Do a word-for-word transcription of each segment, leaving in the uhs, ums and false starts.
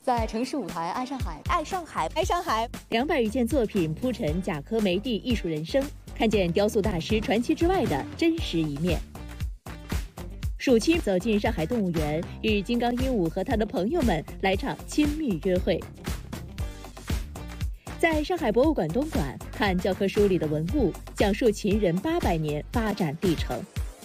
在城市舞台爱上海， 爱上海，爱上海。 两百余件作品铺陈贾科梅蒂艺术人生，看见雕塑大师传奇之外的真实一面。暑期走进上海动物园，与金刚鹦鹉和他的朋友们来场亲密约会。在上海博物馆东馆看教科书里的文物，讲述秦人八百年发展历程。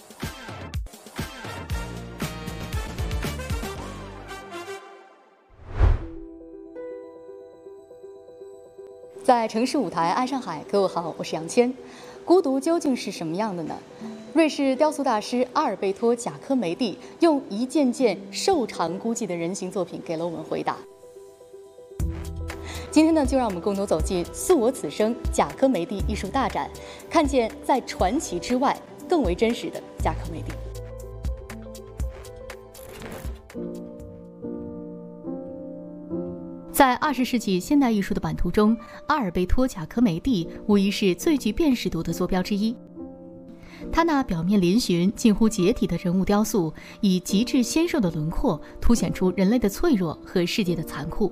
在城市舞台爱上海，各位好，我是杨谦。孤独究竟是什么样的呢？瑞士雕塑大师阿尔贝托·贾科梅蒂用一件件瘦长孤寂的人形作品给了我们回答。今天呢，就让我们共同走进“诉我此生”贾科梅蒂艺术大展，看见在传奇之外更为真实的贾科梅蒂。在二十世纪现代艺术的版图中，阿尔贝托·贾科梅蒂无疑是最具辨识度的坐标之一。他那表面嶙峋、近乎解体的人物雕塑，以极致纤瘦的轮廓凸显出人类的脆弱和世界的残酷。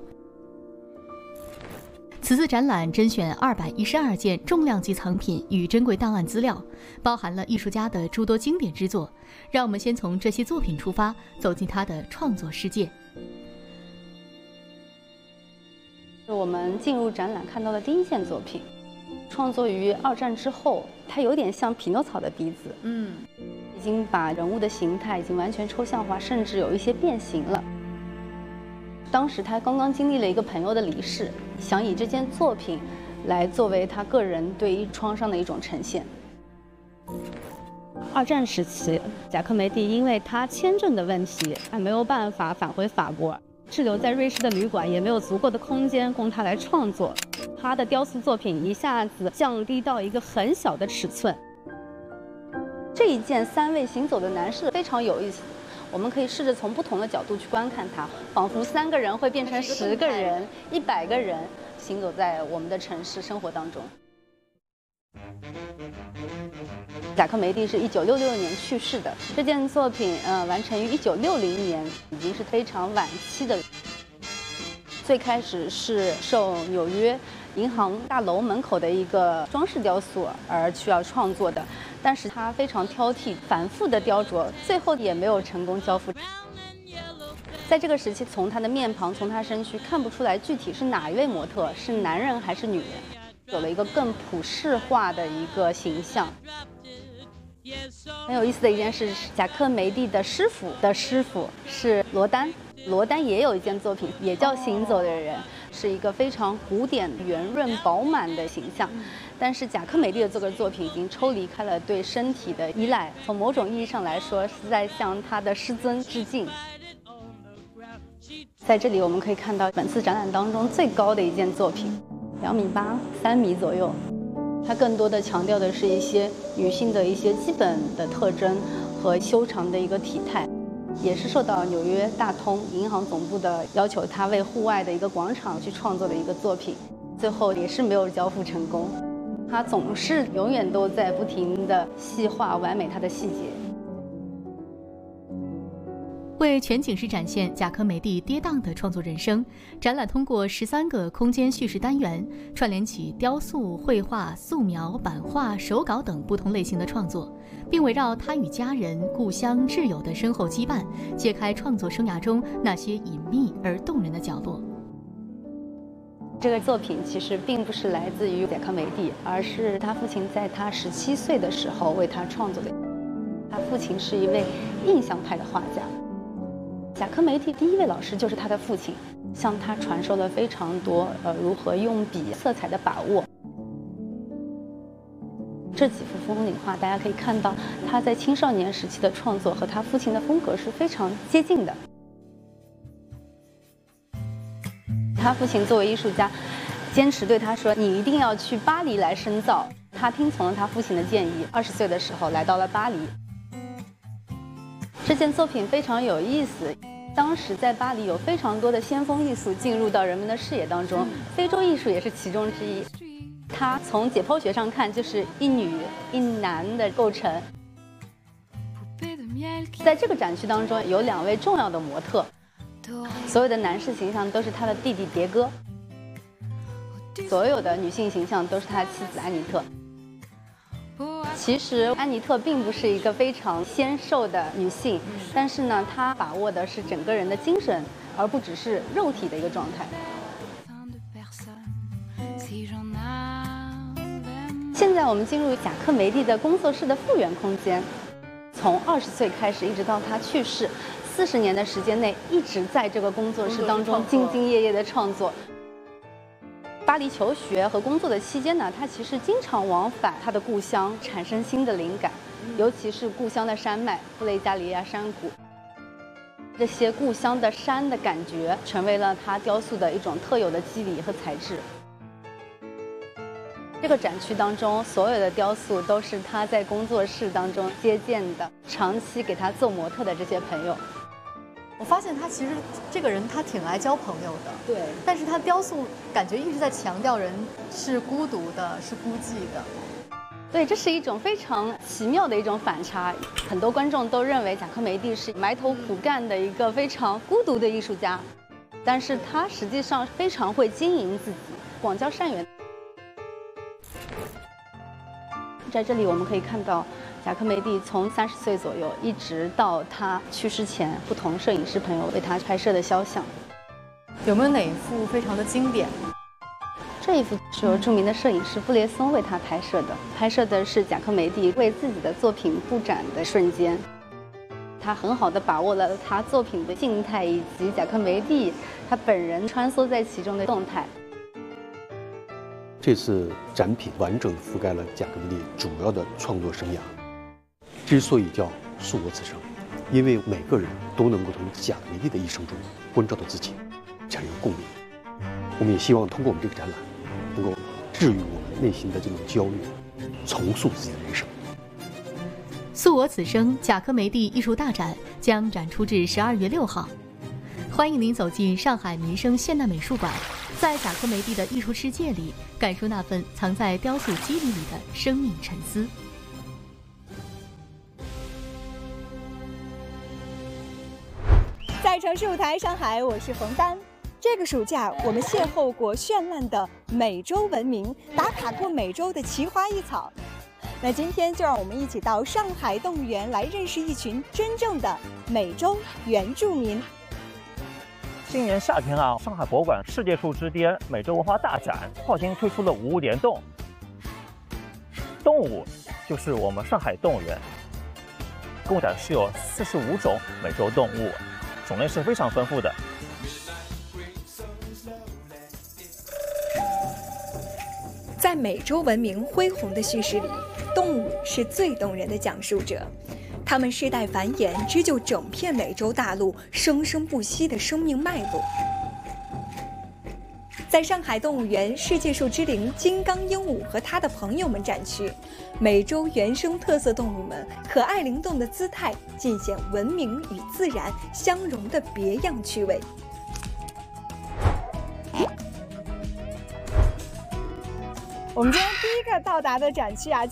此次展览甄选二百一十二件重量级藏品与珍贵档案资料，包含了艺术家的诸多经典之作。让我们先从这些作品出发，走进他的创作世界。 我们进入展览看到的第一件作品，创作于二战之后，它有点像匹诺曹的鼻子，嗯，已经把人物的形态已经完全抽象化，甚至有一些变形了。当时他刚刚经历了一个朋友的离世，想以这件作品来作为他个人对于创伤的一种呈现。二战时期，贾科梅蒂因为他签证的问题，还没有办法返回法国。滞留在瑞士的旅馆也没有足够的空间供他来创作，他的雕塑作品一下子降低到一个很小的尺寸。这一件三位行走的男士非常有意思，我们可以试着从不同的角度去观看它，仿佛三个人会变成十个人、一百个人行走在我们的城市生活当中。贾科梅蒂是一九六六年去世的，这件作品呃完成于一九六零年，已经是非常晚期的。最开始是受纽约银行大楼门口的一个装饰雕塑而需要创作的，但是他非常挑剔，反复的雕琢，最后也没有成功交付。在这个时期，从他的面庞，从他身躯看不出来具体是哪一位模特，是男人还是女人，有了一个更普世化的一个形象。很有意思的一件事是，贾科梅蒂的师傅的师傅是罗丹，罗丹也有一件作品，也叫《行走的人》，是一个非常古典、圆润、饱满的形象。但是贾科梅蒂的这个作品已经抽离开了对身体的依赖，从某种意义上来说，是在向他的师尊致敬。在这里我们可以看到本次展览当中最高的一件作品，两米八、三米左右。它更多的强调的是一些女性的一些基本的特征和修长的一个体态，也是受到纽约大通银行总部的要求，他为户外的一个广场去创作的一个作品，最后也是没有交付成功。他总是永远都在不停的细化完美他的细节。 为全景式展现贾科梅蒂跌宕的创作人生，展览通过十三个空间叙事单元，串联起雕塑、绘画、素描、版画、手稿等不同类型的创作，并围绕他与家人、故乡、挚友的深厚羁绊，揭开创作生涯中那些隐秘而动人的角落。 这个作品其实并不是来自于贾科梅蒂，而是他父亲在他十七岁的时候为他创作的。他父亲是一位印象派的画家。贾科梅蒂第一位老师就是他的父亲，向他传授了非常多呃如何用笔色彩的把握。这几幅风景画，大家可以看到他在青少年时期的创作和他父亲的风格是非常接近的。他父亲作为艺术家，坚持对他说：“你一定要去巴黎来深造。”他听从了他父亲的建议，二十岁的时候来到了巴黎。这件作品非常有意思。当时在巴黎有非常多的先锋艺术进入到人们的视野当中，非洲艺术也是其中之一。它从解剖学上看就是一女一男的构成。在这个展区当中有两位重要的模特， 所有的男士形象都是他的弟弟迭戈，所有的女性形象都是他的妻子安妮特。其实安妮特并不是一个非常纤瘦的女性，但是呢，她把握的是整个人的精神，而不只是肉体的一个状态。现在我们进入贾科梅蒂的工作室的复原空间，从二十岁开始，一直到他去世，四十年的时间内，一直在这个工作室当中兢兢业业的创作。巴黎求学和工作的期间呢，他其实经常往返他的故乡，产生新的灵感，尤其是故乡的山脉布雷加里亚山谷，这些故乡的山的感觉，成为了他雕塑的一种特有的肌理和材质。这个展区当中，所有的雕塑都是他在工作室当中接见的，长期给他做模特的这些朋友。 我发现他其实这个人他挺爱交朋友的， 对， 但是他雕塑感觉一直在强调人是孤独的，是孤寂的。 对，这是一种非常奇妙的一种反差。很多观众都认为贾科梅蒂是埋头苦干的一个非常孤独的艺术家，但是他实际上非常会经营自己，广交善缘。在这里我们可以看到，贾科梅蒂从三十岁左右一直到他去世前，不同摄影师朋友为他拍摄的肖像。 有没有哪一幅非常的经典？ 这一幅是由著名的摄影师布列松为他拍摄的，拍摄的是贾科梅蒂为自己的作品布展的瞬间。他很好的把握了他作品的静态以及贾科梅蒂他本人穿梭在其中的动态。 这次展品完整覆盖了贾科梅蒂主要的创作生涯。之所以叫素我此生，因为每个人都能够从贾科梅蒂的一生中关照到自己，产生共鸣。我们也希望通过我们这个展览，能够治愈我们内心的这种焦虑，重塑自己的人生。 素我此生贾科梅蒂艺术大展将展出至十二月六号。欢迎您走进上海民生现代美术馆，在贾科梅蒂的艺术世界里，感受那份藏在雕塑肌理里的生命沉思。 在城市舞台上海，我是冯丹。这个暑假，我们邂逅过绚烂的美洲文明，打卡过美洲的奇花异草。那今天就让我们一起到上海动物园来认识一群真正的美洲原住民。 今年夏天啊，上海博物馆世界树之巅美洲文化大展跨年推出了五物联动，动物就是我们上海动物园，共展示有四十五种美洲动物，种类是非常丰富的。 在美洲文明恢宏的叙事里，动物是最动人的讲述者。它们世代繁衍，织就整片美洲大陆生生不息的生命脉络。在上海动物园世界树之灵金刚鹦鹉和它的朋友们展区，美洲原生特色动物们可爱灵动的姿态，尽显文明与自然相融的别样趣味。我们今天第一个到达的展区啊。